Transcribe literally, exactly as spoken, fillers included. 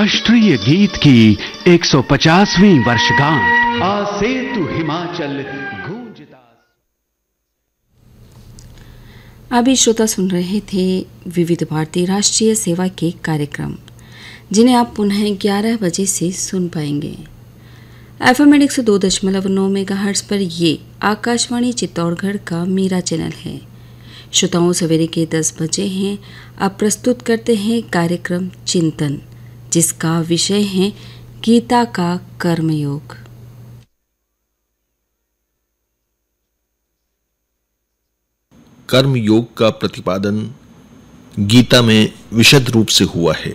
राष्ट्रीय गीत की एक सौ पचासवीं वर्षगांठ। आज सेतु हिमाचल गूंजता। अभी श्रोता सुन रहे थे विविध भारती राष्ट्रीय सेवा के कार्यक्रम, जिन्हें आप पुनः ग्यारह बजे से सुन पाएंगे। एफएम एक सौ दो दशमलव नौ मेगाहर्ट्ज पर ये आकाशवाणी चित्तौड़गढ़ का मीरा चैनल है। श्रोताओं, सवेरे के दस बजे हैं। अब प्रस्तुत करते हैं कार्यक्रम चिंतन, जिसका विषय है गीता का कर्मयोग। कर्म योग का प्रतिपादन गीता में विशद रूप से हुआ है।